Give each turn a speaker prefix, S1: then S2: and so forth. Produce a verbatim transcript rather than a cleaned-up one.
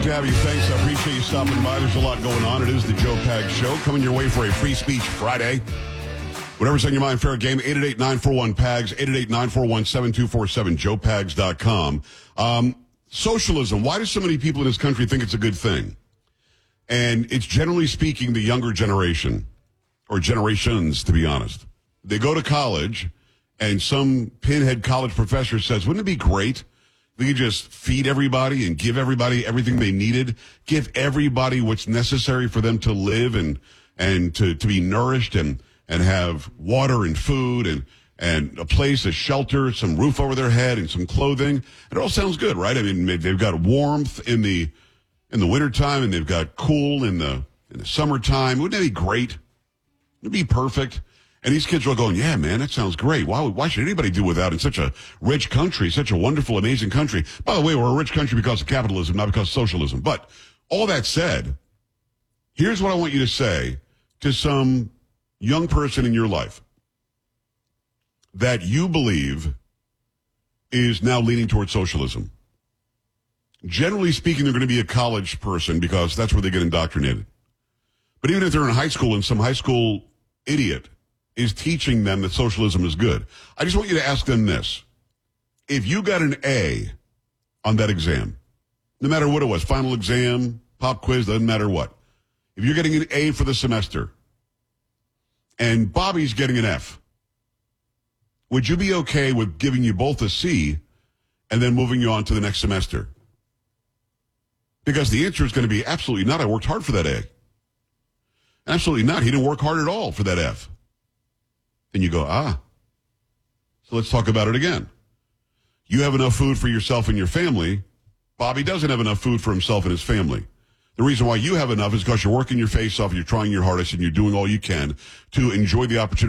S1: to have you. Thanks. I appreciate you stopping by. There's a lot going on. It is the Joe Pags Show. Coming your way for a free speech Friday. Whatever's on your mind, fair game. eight eight eight, nine four one, P A G S. eight eight eight, nine four one, seven two four seven. joe pags dot com. Um, socialism. Why do so many people in this country think it's a good thing? And it's generally speaking the younger generation, or generations, to be honest. They go to college, and some pinhead college professor says, wouldn't it be great if we could just feed everybody and give everybody everything they needed, give everybody what's necessary for them to live and and to, to be nourished and, and have water and food and, and a place, a shelter, some roof over their head and some clothing. It all sounds good, right? I mean, they've got warmth in the in the wintertime and they've got cool in the in the summertime. Wouldn't that be great? It'd be perfect. And these kids are all going, yeah, man, that sounds great. Why, why should anybody do without in such a rich country, such a wonderful, amazing country? By the way, we're a rich country because of capitalism, not because of socialism. But all that said, here's what I want you to say to some young person in your life that you believe is now leaning towards socialism. Generally speaking, they're going to be a college person because that's where they get indoctrinated. But even if they're in high school and some high school idiot is teaching them that socialism is good, I just want you to ask them this. If you got an A on that exam, no matter what it was, final exam, pop quiz, doesn't matter what. If you're getting an A for the semester and Bobby's getting an F, would you be okay with giving you both a C and then moving you on to the next semester? Because the answer is going to be absolutely not. I worked hard for that A. Absolutely not. He didn't work hard at all for that F. And you go, ah, so let's talk about it again. You have enough food for yourself and your family. Bobby doesn't have enough food for himself and his family. The reason why you have enough is because you're working your face off, you're trying your hardest, and you're doing all you can to enjoy the opportunity